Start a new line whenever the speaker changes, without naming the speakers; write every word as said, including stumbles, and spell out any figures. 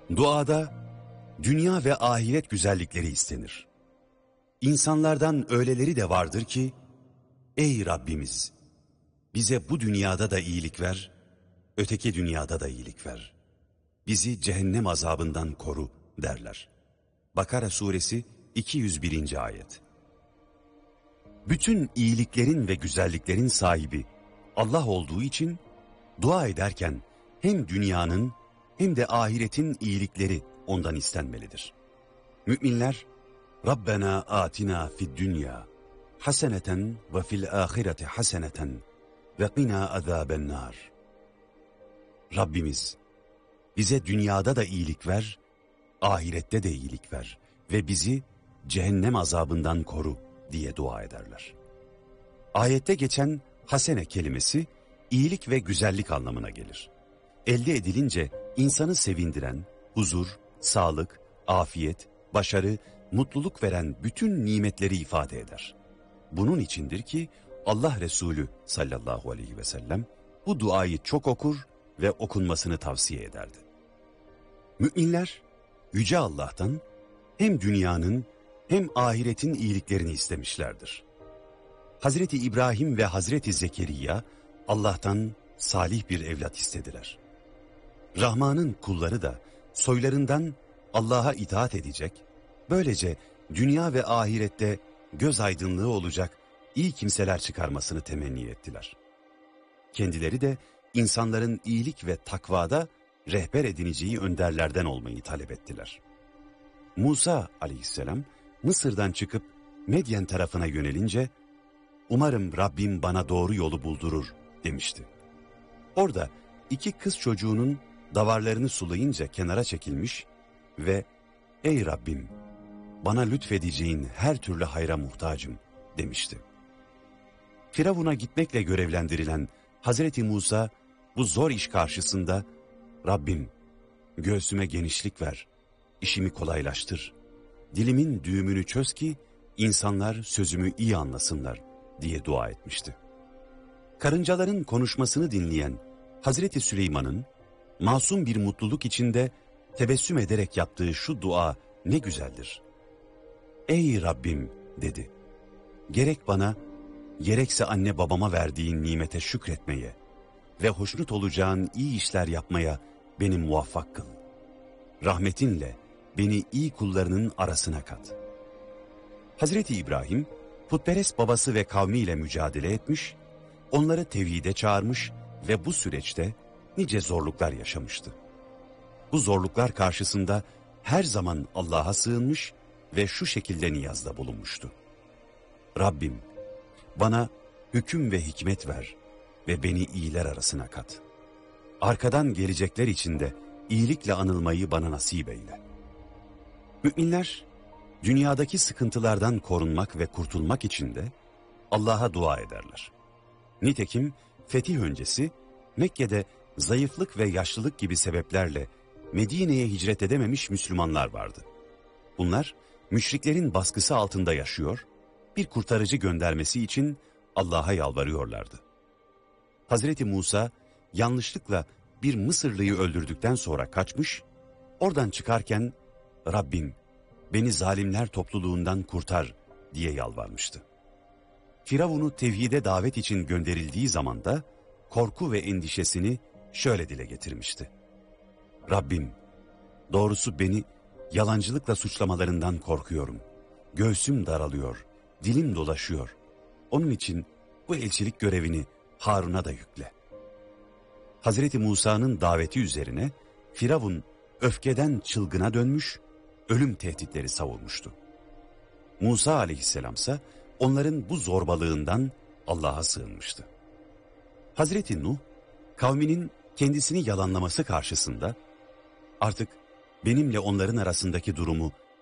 Duada dünya ve ahiret güzellikleri istenir. İnsanlardan öyleleri de vardır ki, ey Rabbimiz, bize bu dünyada da iyilik ver, öteki dünyada da iyilik ver. Bizi cehennem azabından koru derler. Bakara suresi iki yüz birinci ayet. Bütün iyiliklerin ve güzelliklerin sahibi Allah olduğu için dua ederken hem dünyanın hem de ahiretin iyilikleri ondan istenmelidir. Müminler, Rabbena atina fid dünya haseneten ve fil ahireti haseneten ve qina azabennar. Rabbimiz, bize dünyada da iyilik ver, ahirette de iyilik ver ve bizi cehennem azabından koru diye dua ederler. Ayette geçen hasene kelimesi iyilik ve güzellik anlamına gelir. Elde edilince insanı sevindiren, huzur, sağlık, afiyet, başarı, mutluluk veren bütün nimetleri ifade eder. Bunun içindir ki Allah Resulü sallallahu aleyhi ve sellem bu duayı çok okur ve okunmasını tavsiye ederdi. Müminler Yüce Allah'tan hem dünyanın hem ahiretin iyiliklerini istemişlerdir. Hazreti İbrahim ve Hazreti Zekeriya Allah'tan salih bir evlat istediler. Rahman'ın kulları da soylarından Allah'a itaat edecek, böylece dünya ve ahirette göz aydınlığı olacak iyi kimseler çıkarmasını temenni ettiler. Kendileri de insanların iyilik ve takvada rehber edineceği önderlerden olmayı talep ettiler. Musa aleyhisselam Mısır'dan çıkıp Medyen tarafına yönelince, umarım Rabbim bana doğru yolu buldurur demişti. Orada iki kız çocuğunun davarlarını sulayınca kenara çekilmiş ve ey Rabbim bana lütfedeceğin her türlü hayra muhtacım demişti. Firavun'a gitmekle görevlendirilen Hazreti Musa bu zor iş karşısında Rabbim göğsüme genişlik ver, işimi kolaylaştır, dilimin düğümünü çöz ki insanlar sözümü iyi anlasınlar diye dua etmişti. Karıncaların konuşmasını dinleyen Hazreti Süleyman'ın masum bir mutluluk içinde tebessüm ederek yaptığı şu dua ne güzeldir. Ey Rabbim dedi, gerek bana gerekse anne babama verdiğin nimete şükretmeye ve hoşnut olacağın iyi işler yapmaya beni muvaffak kıl. Rahmetinle beni iyi kullarının arasına kat. Hazreti İbrahim, putperest babası ve kavmiyle mücadele etmiş, onları tevhide çağırmış ve bu süreçte nice zorluklar yaşamıştı. Bu zorluklar karşısında her zaman Allah'a sığınmış ve şu şekilde niyazda bulunmuştu. Rabbim, bana hüküm ve hikmet ver ve beni iyiler arasına kat. Arkadan gelecekler içinde iyilikle anılmayı bana nasip eyle. Müminler, dünyadaki sıkıntılardan korunmak ve kurtulmak için de Allah'a dua ederler. Nitekim fetih öncesi Mekke'de zayıflık ve yaşlılık gibi sebeplerle Medine'ye hicret edememiş Müslümanlar vardı. Bunlar müşriklerin baskısı altında yaşıyor, bir kurtarıcı göndermesi için Allah'a yalvarıyorlardı. Hazreti Musa yanlışlıkla bir Mısırlıyı öldürdükten sonra kaçmış, oradan çıkarken Rabbim beni zalimler topluluğundan kurtar diye yalvarmıştı. Firavun'u tevhide davet için gönderildiği zaman da korku ve endişesini şöyle dile getirmişti. Rabbim, doğrusu beni yalancılıkla suçlamalarından korkuyorum. Göğsüm daralıyor, dilim dolaşıyor. Onun için bu elçilik görevini Harun'a da yükle. Hazreti Musa'nın daveti üzerine Firavun öfkeden çılgına dönmüş, ölüm tehditleri savurmuştu. Musa aleyhisselamsa onların bu zorbalığından Allah'a sığınmıştı. Hazreti Nuh, kavminin kendisini yalanlaması karşısında, artık benimle onların arasındaki durumu